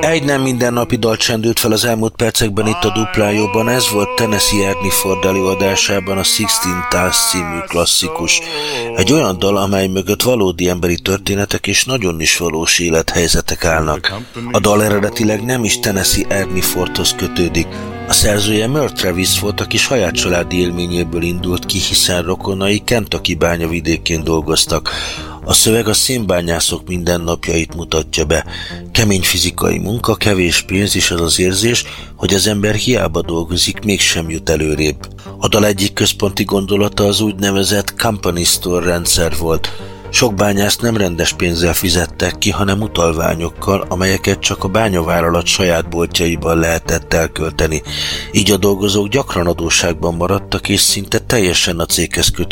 Egy nem mindennapi dal csendült fel az elmúlt percekben itt a Duplájóban, ez volt Tennessee Ernie Ford előadásában a 16 Tals című klasszikus. Egy olyan dal, amely mögött valódi emberi történetek és nagyon is valós élethelyzetek állnak. A dal eredetileg nem is Tennessee Ernie Fordhoz kötődik. A szerzője Merle Travis volt, aki saját családi élményéből indult ki, hiszen rokonai Kentucky bányavidékén dolgoztak. A szöveg a szénbányászok mindennapjait mutatja be. Kemény fizikai munka, kevés pénz és az az érzés, hogy az ember hiába dolgozik, mégsem jut előrébb. A dal egyik központi gondolata az úgynevezett company store rendszer volt. Sok bányászt nem rendes pénzzel fizettek ki, hanem utalványokkal, amelyeket csak a bányavállalat saját boltjaiban lehetett elkölteni. Így a dolgozók gyakran adósságban maradtak, és szinte teljesen a céghez kötődtek.